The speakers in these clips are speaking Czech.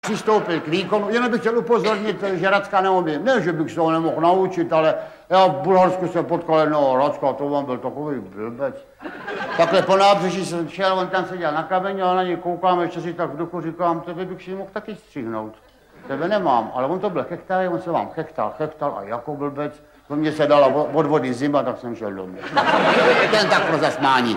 přistoupil k výkonu, jenom bych chtěl upozornit, že Racka neumím. Ne, že bych se ho nemohl naučit, ale já v Bulharsku jsem potkal jednoho Racka, to vám byl takový blbec. Takhle po nábřeží jsem šel, on tam seděl na kameni, a na něj koukám, ještě si tak v duchu říkám, tebe bych si mohl taky střihnout. Tebe nemám, ale on to byl chechtaj, on se vám chechtal a jako blbec. To mě se dala od vody zima, tak jsem šel domů. Ten tak pro zasmání.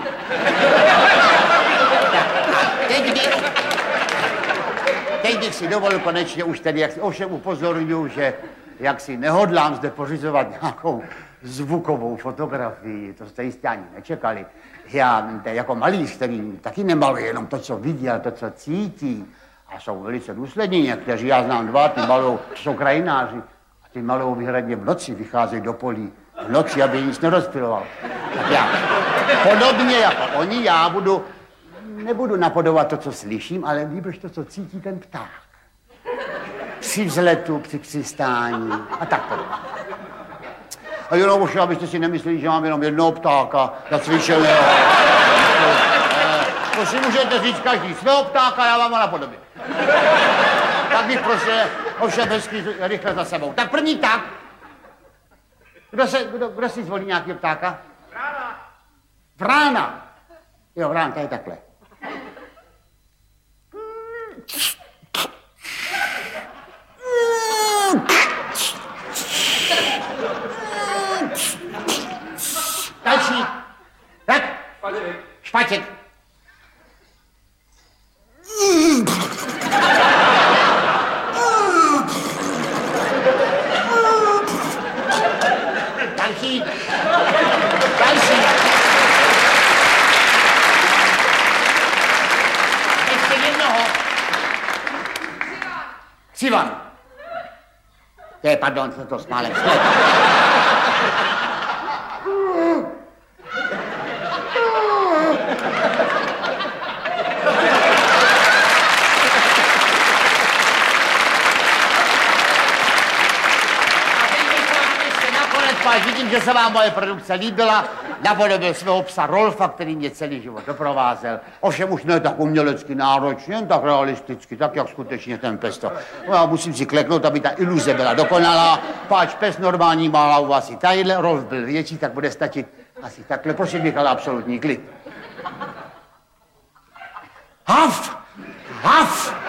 Teď bych si dovolil konečně už tedy, jak si ovšem upozorňuji, že jak si nehodlám zde pořizovat nějakou zvukovou fotografii, to jste jistě ani nečekali. Já jako malíř, který taky nemaluje jenom to, co vidí, ale to, co cítí. A jsou velice důslední někteří, já znám dva, ty malou, jsou krajináři. A ty malou vyhradně v noci vycházejí do polí. V noci, aby nic nerozpiloval. Tak já, podobně jako oni, já nebudu napodobovat to, co slyším, ale líbíš to, co cítí ten pták. Při vzletu, při přistání a tak podobně. A jenom už, abyste si nemysleli, že mám jenom jednoho ptáka zacvičeného. To si můžete říct každý svého ptáka, já vám ho napodobím. Tak bych prosil, ovšem hezky rychle za sebou. Tak první pták. Kdo si zvolí nějakého ptáka? Vrána. Vrána. Jo, vrán, to je takhle. Další. Tak. Špaček. Další. Další. Ještě jednoho. Ksivan. Pardon, co to smálek. Vidím, že se vám moje produkce líbila, napodobil svého psa Rolfa, který mě celý život doprovázel. Ovšem už ne tak umělecky náročně, jen tak realisticky, tak jak skutečně ten pes to. No, já musím si kleknout, aby ta iluze byla dokonalá. Páč pes normální má hlavu asi tadyhle, Rolf byl větší, tak bude stačit asi takhle. Prosím bych, ale absolutní klid. Haf! Haf!